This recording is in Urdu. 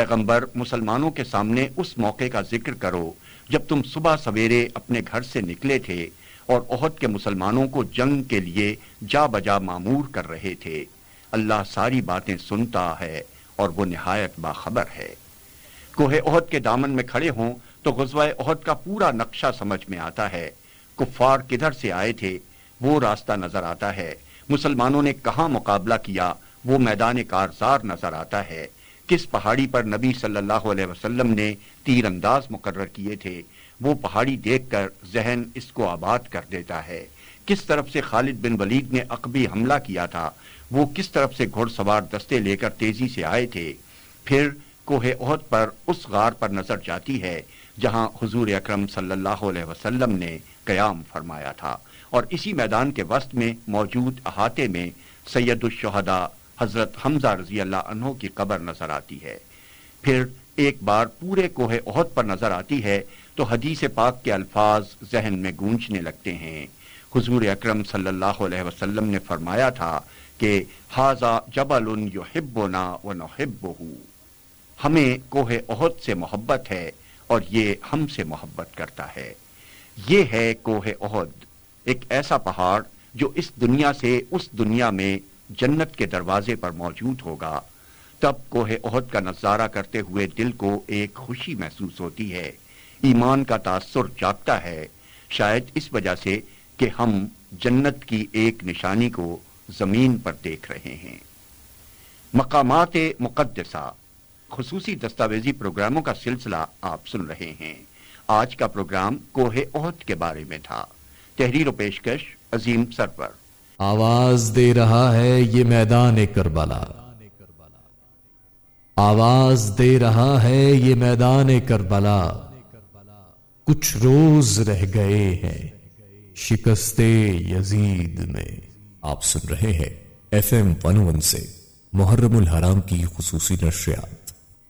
پیغمبر مسلمانوں کے سامنے اس موقع کا ذکر کرو جب تم صبح سویرے اپنے گھر سے نکلے تھے اور احد کے مسلمانوں کو جنگ کے لیے جا بجا مامور کر رہے تھے۔ اللہ ساری باتیں سنتا ہے اور وہ نہایت باخبر ہے۔ کوہ احد کے دامن میں کھڑے ہوں تو غزوہ احد کا پورا نقشہ سمجھ میں آتا ہے۔ کفار کدھر سے آئے تھے وہ راستہ نظر آتا ہے، مسلمانوں نے کہاں مقابلہ کیا وہ میدان کارزار نظر آتا ہے، کس پہاڑی پر نبی صلی اللہ علیہ وسلم نے تیر انداز مقرر کیے تھے وہ پہاڑی دیکھ کر ذہن اس کو آباد کر دیتا ہے، کس طرف سے خالد بن ولید نے عقبی حملہ کیا تھا، وہ کس طرف سے گھڑ سوار دستے لے کر تیزی سے آئے تھے۔ پھر کوہ احد پر اس غار پر نظر جاتی ہے جہاں حضور اکرم صلی اللہ علیہ وسلم نے قیام فرمایا تھا، اور اسی میدان کے وسط میں موجود احاطے میں سید الشہداء حضرت حمزہ رضی اللہ عنہ کی قبر نظر آتی ہے۔ پھر ایک بار پورے کوہ احد پر نظر آتی ہے تو حدیث پاک کے الفاظ ذہن میں گونجنے لگتے ہیں۔ حضور اکرم صلی اللہ علیہ وسلم نے فرمایا تھا کہ ھذا جبل یحبنا ونحبہ، ہمیں کوہ احد سے محبت ہے اور یہ ہم سے محبت کرتا ہے۔ یہ ہے کوہ احد، ایک ایسا پہاڑ جو اس دنیا سے اس دنیا میں جنت کے دروازے پر موجود ہوگا۔ تب کوہ احد کا نظارہ کرتے ہوئے دل کو ایک خوشی محسوس ہوتی ہے، ایمان کا تاثر جاگتا ہے، شاید اس وجہ سے کہ ہم جنت کی ایک نشانی کو زمین پر دیکھ رہے ہیں۔ مقامات مقدسہ خصوصی دستاویزی پروگراموں کا سلسلہ آپ سن رہے ہیں۔ آج کا پروگرام کوہ احد کے بارے میں تھا۔ تحریر و پیشکش عظیم سرور۔ آواز دے رہا ہے یہ میدان کربلا، آواز دے رہا ہے یہ میدان کربلا، کچھ روز رہ گئے ہیں شکست یزید میں۔ آپ سن رہے ہیں FM 101 سے محرم الحرام کی خصوصی نشریات۔